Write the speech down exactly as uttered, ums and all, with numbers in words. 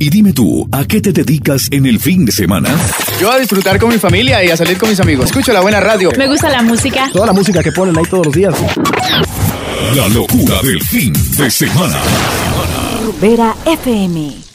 Y dime tú, ¿a qué te dedicas en el fin de semana? Yo a disfrutar con mi familia y a salir con mis amigos. Escucho la buena radio. Me gusta la música. Toda la música que ponen ahí todos los días. La locura del fin de semana. Rumbera F M.